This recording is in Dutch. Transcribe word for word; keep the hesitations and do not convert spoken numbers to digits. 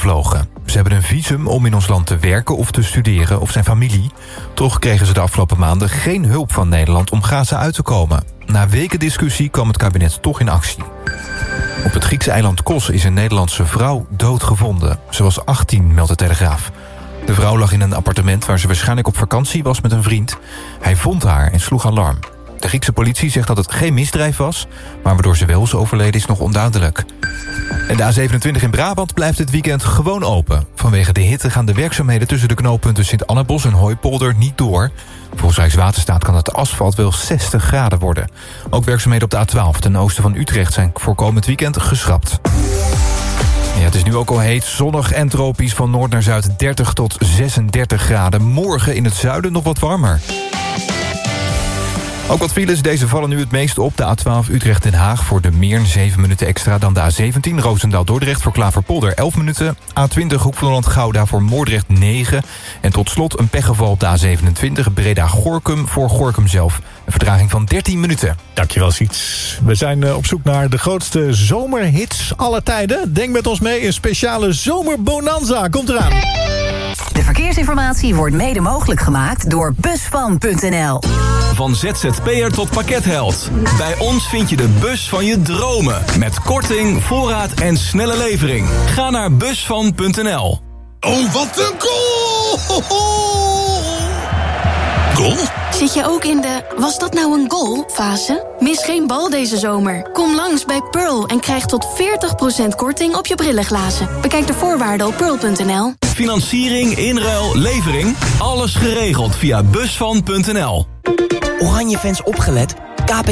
ingevlogen. Ze hebben een visum om in ons land te werken of te studeren of zijn familie. Toch kregen ze de afgelopen maanden geen hulp van Nederland om Gaza uit te komen. Na weken discussie kwam het kabinet toch in actie. Op het Griekse eiland Kos is een Nederlandse vrouw doodgevonden. Ze was achttien, meldt de Telegraaf. De vrouw lag in een appartement waar ze waarschijnlijk op vakantie was met een vriend. Hij vond haar en sloeg alarm. De Griekse politie zegt dat het geen misdrijf was, maar waardoor ze wel is overleden is nog onduidelijk. En de A zevenentwintig in Brabant blijft dit weekend gewoon open. Vanwege de hitte gaan de werkzaamheden tussen de knooppunten Sint-Annebos en Hooipolder niet door. Volgens Rijkswaterstaat kan het asfalt wel zestig graden worden. Ook werkzaamheden op de A twaalf ten oosten van Utrecht zijn voor komend weekend geschrapt. Ja, het is nu ook al heet, zonnig en tropisch van noord naar zuid dertig tot zesendertig graden. Morgen in het zuiden nog wat warmer. Ook wat files, deze vallen nu het meest op. De A twaalf Utrecht-Den Haag voor de Meern zeven minuten extra dan de A zeventien. Roosendaal-Dordrecht voor Klaverpolder elf minuten. A twintig Hoek van Holland-Gouda voor Moordrecht negen. En tot slot een pechgeval op de A zevenentwintig Breda-Gorkum voor Gorkum zelf. Een vertraging van dertien minuten. Dankjewel, Siets. We zijn uh, op zoek naar de grootste zomerhits aller tijden. Denk met ons mee, een speciale zomerbonanza. Komt eraan. De verkeersinformatie wordt mede mogelijk gemaakt door busvan punt n l. Van Z Z P'er tot pakketheld. Bij ons vind je de bus van je dromen. Met korting, voorraad en snelle levering. Ga naar busvan punt n l. Oh, wat een goal! Goal? Zit je ook in de was dat nou een goal fase? Mis geen bal deze zomer. Kom langs bij Pearl en krijg tot veertig procent korting op je brillenglazen. Bekijk de voorwaarden op pearl punt n l. Financiering, inruil, levering. Alles geregeld via busvan punt n l. Oranje fans opgelet. K P